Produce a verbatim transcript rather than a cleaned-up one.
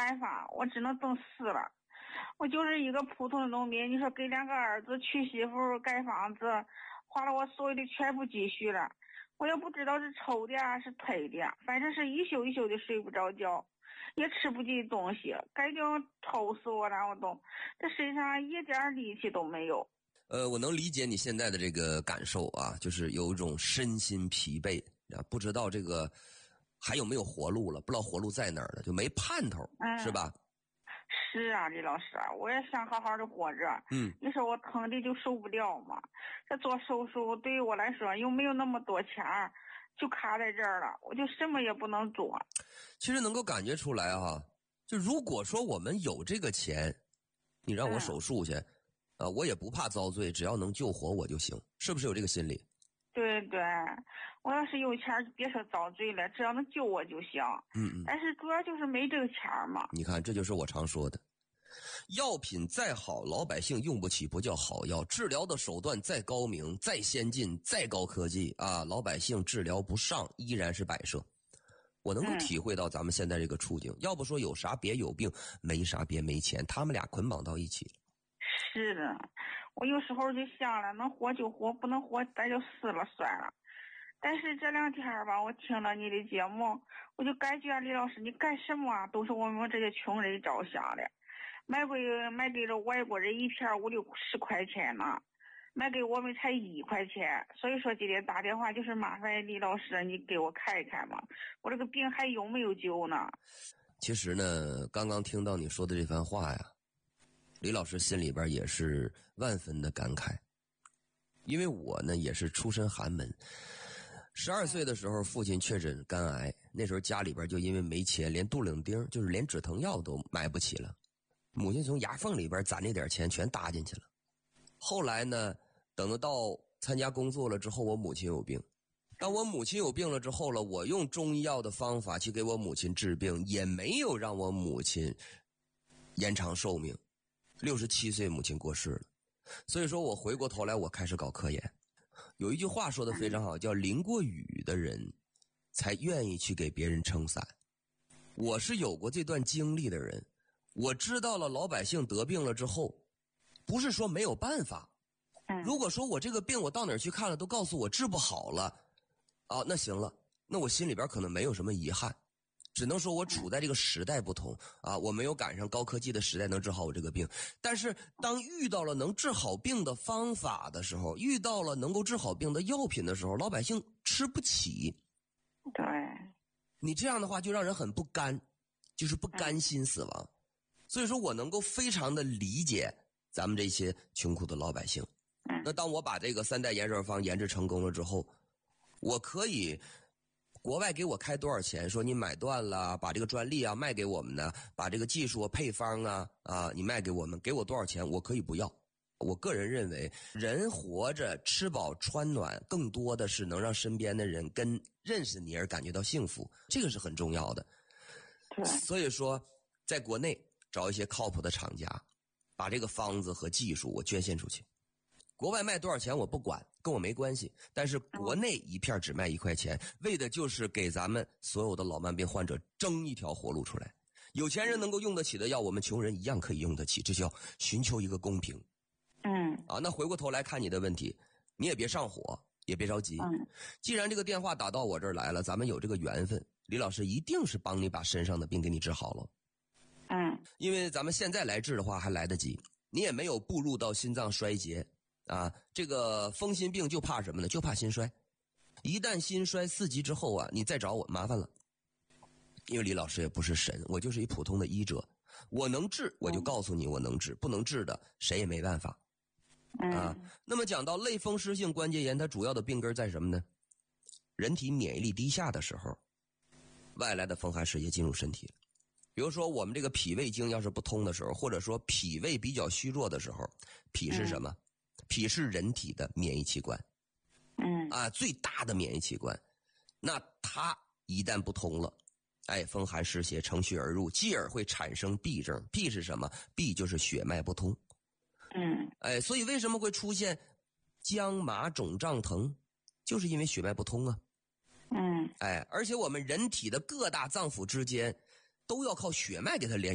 办法，我只能等死了。我就是一个普通的农民，你说给两个儿子娶媳妇盖房子，花了我所有的全部积蓄了，我也不知道是抽的啊是推的，反正是一宿一宿的睡不着觉，也吃不进东西，感觉抽死我了，我都这身上一点力气都没有。 呃，我能理解你现在的这个感受啊，就是有一种身心疲惫啊，不知道这个还有没有活路了，不知道活路在哪儿了，就没盼头，嗯、是吧？ 是啊，李老师啊，我也想好好的活着。 嗯， 你说我疼的就受不了嘛？这做手术对于我来说又没有那么多钱，就卡在这儿了，我就什么也不能做。 其实能够感觉出来啊，就如果说我们有这个钱，你让我手术去，啊、嗯呃，我也不怕遭罪，只要能救活我就行，是不是有这个心理？ 对对，我要是有钱，别说遭罪了，只要能救我就行。 嗯嗯。 但是主要就是没这个钱嘛。 你看，这就是我常说的，药品再好，老百姓用不起不叫好药；治疗的手段再高明、再先进、再高科技啊，老百姓治疗不上，依然是摆设。我能够体会到咱们现在这个处境，嗯、要不说有啥别有病，没啥别没钱，他们俩捆绑到一起了。 是的，我有时候就想了，能活就活，不能活咱就死了算了。但是这两天吧，我听了你的节目，我就感觉李老师你干什么都是我们这些穷人着想的。卖给卖给了外国人一片五六十块钱呢，卖给我们才一块钱。所以说今天打电话就是麻烦李老师你给我看一看嘛，我这个病还有没有救呢？ 其实呢，刚刚听到你说的这番话呀，李老师心里边也是万分的感慨，因为我呢也是出身寒门。十二岁的时候，父亲确诊肝癌，那时候家里边就因为没钱，连杜冷丁，就是连止疼药都买不起了。母亲从牙缝里边攒那点钱全搭进去了。后来呢，等到参加工作了之后，我母亲有病。当我母亲有病了之后了，我用中医药的方法去给我母亲治病，也没有让我母亲延长寿命。六十七岁母亲过世了。所以说我回过头来，我开始搞科研。有一句话说得非常好，叫淋过雨的人才愿意去给别人撑伞。我是有过这段经历的人，我知道了老百姓得病了之后，不是说没有办法。如果说我这个病我到哪儿去看了都告诉我治不好了，啊，那行了，那我心里边可能没有什么遗憾，只能说我处在这个时代不同啊，我没有赶上高科技的时代能治好我这个病。但是当遇到了能治好病的方法的时候，遇到了能够治好病的药品的时候，老百姓吃不起。 对， 你这样的话就让人很不甘，就是不甘心死亡。所以说我能够非常的理解咱们这些穷苦的老百姓。那当我把这个三代延寿方研制成功了之后，我可以国外给我开多少钱，说你买断了，把这个专利啊卖给我们呢，把这个技术配方啊啊你卖给我们，给我多少钱我可以不要。我个人认为人活着吃饱穿暖更多的是能让身边的人跟认识你而感觉到幸福，这个是很重要的。所以说在国内找一些靠谱的厂家，把这个方子和技术我捐献出去。国外卖多少钱我不管，跟我没关系，但是国内一片只卖一块钱，为的就是给咱们所有的老慢病患者争一条活路出来。有钱人能够用得起的药，我们穷人一样可以用得起，这叫寻求一个公平。 嗯， 啊，那回过头来看你的问题，你也别上火，也别着急。 嗯， 既然这个电话打到我这儿来了，咱们有这个缘分，李老师一定是帮你把身上的病给你治好了。 嗯， 因为咱们现在来治的话还来得及，你也没有步入到心脏衰竭啊。这个风心病就怕什么呢？就怕心衰。一旦心衰四级之后啊，你再找我麻烦了。因为李老师也不是神，我就是一普通的医者，我能治我就告诉你我能治，不能治的谁也没办法。啊，那么讲到类风湿性关节炎，它主要的病根在什么呢？人体免疫力低下的时候，外来的风寒湿邪进入身体了。比如说我们这个脾胃经要是不通的时候，或者说脾胃比较虚弱的时候，脾是什么？脾是人体的免疫器官， 嗯啊，最大的免疫器官。那它一旦不通了，哎，风寒湿邪乘虚而入，继而会产生痹症。痹是什么？痹就是血脉不通。 嗯， 哎，所以为什么会出现僵麻肿胀疼？就是因为血脉不通啊。 嗯， 哎，而且我们人体的各大脏腑之间都要靠血脉给它连